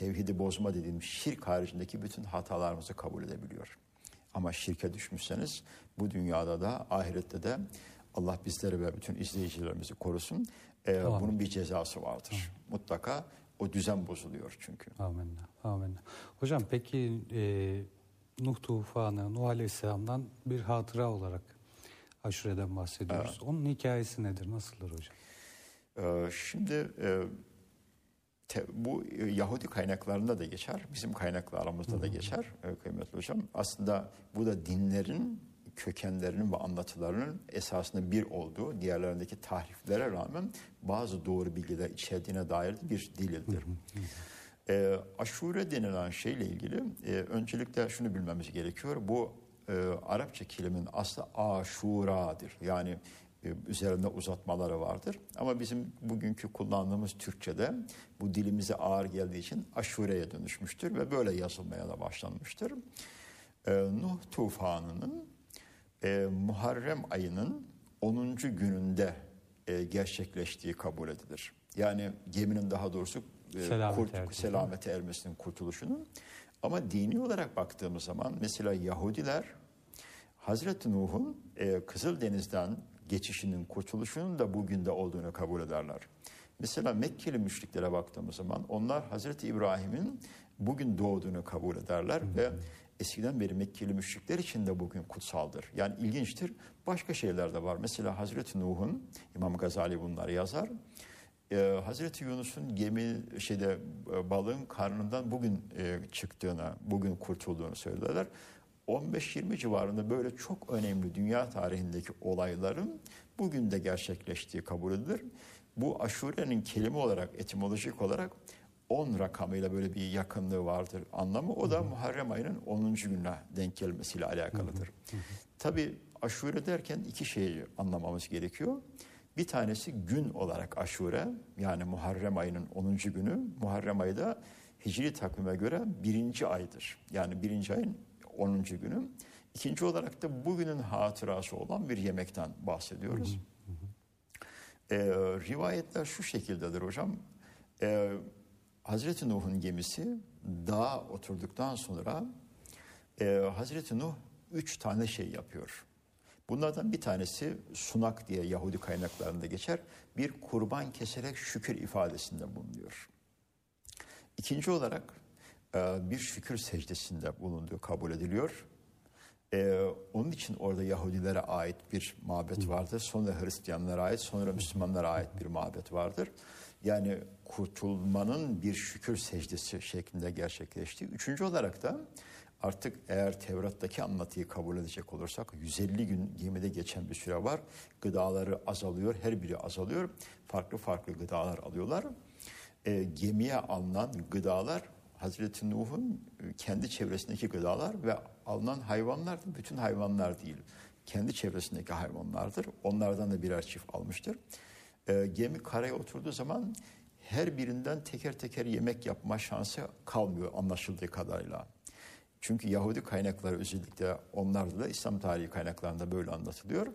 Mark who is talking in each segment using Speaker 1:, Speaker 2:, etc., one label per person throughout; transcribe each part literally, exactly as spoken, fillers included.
Speaker 1: tevhidi bozma dediğimiz şirk haricindeki bütün hatalarımızı kabul edebiliyor. Ama şirke düşmüşseniz bu dünyada da ahirette de Allah bizleri ve bütün izleyicilerimizi korusun. Ee, bunun bir cezası vardır. Amin. Mutlaka o düzen bozuluyor çünkü.
Speaker 2: Amin. Amin. Hocam peki e, Nuh tufanı, Nuh Aleyhisselam'dan bir hatıra olarak Aşure'den bahsediyoruz. Evet. Onun hikayesi nedir? Nasıldır hocam?
Speaker 1: Ee, şimdi e, te, bu e, Yahudi kaynaklarında da geçer. Bizim kaynaklarımızda da geçer e, kıymetli hocam. Aslında bu da dinlerin kökenlerinin ve anlatılarının esasında bir olduğu, diğerlerindeki tahriflere rağmen bazı doğru bilgiler içerdiğine dair bir delildir. e, Aşure denilen şeyle ilgili e, öncelikle şunu bilmemiz gerekiyor. Bu e, Arapça kelimenin aslı aşuradır. Yani e, üzerinde uzatmaları vardır. Ama bizim bugünkü kullandığımız Türkçe'de bu dilimize ağır geldiği için aşureye dönüşmüştür ve böyle yazılmaya da başlanmıştır. E, Nuh tufanının e, Muharrem ayının onuncu gününde e, gerçekleştiği kabul edilir. Yani geminin daha doğrusu e,
Speaker 2: selamete,
Speaker 1: kurt, selamete ermesinin, kurtuluşunun. Ama dini olarak baktığımız zaman mesela Yahudiler Hazreti Nuh'un e, Kızıldeniz'den geçişinin, kurtuluşunun da bugün de olduğunu kabul ederler. Mesela Mekkeli müşriklere baktığımız zaman onlar Hazreti İbrahim'in bugün doğduğunu kabul ederler hı hı. ve eskiden beri Mekkeli müşrikler için de bugün kutsaldır. Yani ilginçtir. Başka şeyler de var. Mesela Hazreti Nuh'un, İmam Gazali bunları yazar. Ee, Hazreti Yunus'un gemi şeyde balığın karnından bugün e, çıktığını, bugün kurtulduğunu söylerler. on beş yirmi civarında böyle çok önemli dünya tarihindeki olayların bugün de gerçekleştiği kabul edilir. Bu Aşure'nin kelime olarak, etimolojik olarak on rakamıyla böyle bir yakınlığı vardır anlamı. O da hı hı. Muharrem ayının onuncu gününe denk gelmesiyle alakalıdır. Hı hı. Tabii Aşure derken iki şeyi anlamamız gerekiyor. Bir tanesi gün olarak Aşure, yani Muharrem ayının onuncu günü. Muharrem ayı da Hicri takvime göre birinci aydır. Yani birinci ayın onuncu günü. İkinci olarak da bugünün hatırası olan bir yemekten bahsediyoruz. Hı hı hı. Ee, rivayetler şu şekildedir hocam. Ee, Hazreti Nuh'un gemisi dağa oturduktan sonra e, Hazreti Nuh üç tane şey yapıyor. Bunlardan bir tanesi sunak diye Yahudi kaynaklarında geçer. Bir kurban keserek şükür ifadesinde bulunuyor. İkinci olarak e, bir şükür secdesinde bulunduğu kabul ediliyor. E, onun için orada Yahudilere ait bir mabet vardır. Sonra Hristiyanlara ait, sonra Müslümanlara ait bir mabet vardır. Yani kurtulmanın bir şükür secdesi şeklinde gerçekleşti. Üçüncü olarak da artık eğer Tevrat'taki anlatıyı kabul edecek olursak yüz elli gün gemide geçen bir süre var. Gıdaları azalıyor, her biri azalıyor. Farklı farklı gıdalar alıyorlar. E, gemiye alınan gıdalar Hazreti Nuh'un kendi çevresindeki gıdalar ve alınan hayvanlar da bütün hayvanlar değil. Kendi çevresindeki hayvanlardır. Onlardan da birer çift almıştır. E, gemi karaya oturduğu zaman her birinden teker teker yemek yapma şansı kalmıyor anlaşıldığı kadarıyla. Çünkü Yahudi kaynakları özellikle onlarda da İslam tarihi kaynaklarında böyle anlatılıyor.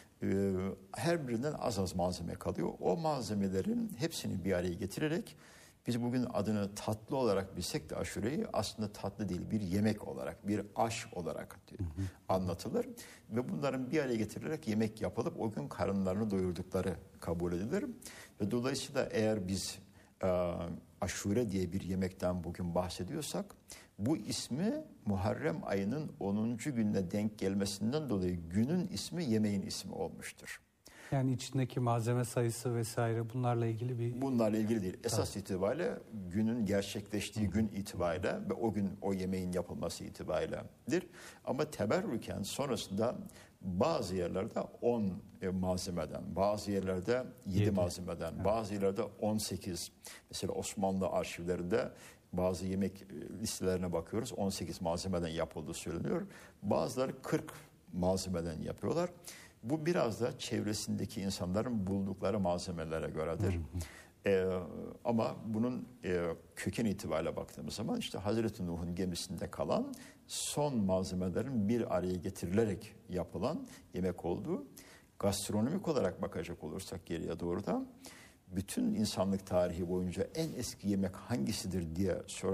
Speaker 1: E, her birinden az az malzeme kalıyor. O malzemelerin hepsini bir araya getirerek biz bugün adını tatlı olarak bilsek de aşureyi aslında tatlı değil bir yemek olarak, bir aş olarak hı hı. anlatılır. Ve bunların bir araya getirilerek yemek yapılıp o gün karınlarını doyurdukları kabul edilir. Ve dolayısıyla eğer biz e, aşure diye bir yemekten bugün bahsediyorsak bu ismi Muharrem ayının onuncu gününe denk gelmesinden dolayı günün ismi yemeğin ismi olmuştur.
Speaker 2: Yani içindeki malzeme sayısı vesaire bunlarla ilgili bir...
Speaker 1: Bunlarla ilgili değil. Esas evet. itibariyle günün gerçekleştiği gün itibariyle ve o gün o yemeğin yapılması itibariyledir. Ama teberrüken sonrasında bazı yerlerde on malzemeden, bazı yerlerde yedi malzemeden, evet. bazı yerlerde on sekiz. Mesela Osmanlı arşivlerinde bazı yemek listelerine bakıyoruz. on sekiz malzemeden yapıldığı söyleniyor. Bazıları kırk malzemeden yapıyorlar. Bu biraz da çevresindeki insanların buldukları malzemelere göredir. Hı hı. Ee, ama bunun e, köken itibariyle baktığımız zaman işte Hazreti Nuh'un gemisinde kalan son malzemelerin bir araya getirilerek yapılan yemek olduğu. Gastronomik olarak bakacak olursak geriye doğru da bütün insanlık tarihi boyunca en eski yemek hangisidir diye sor.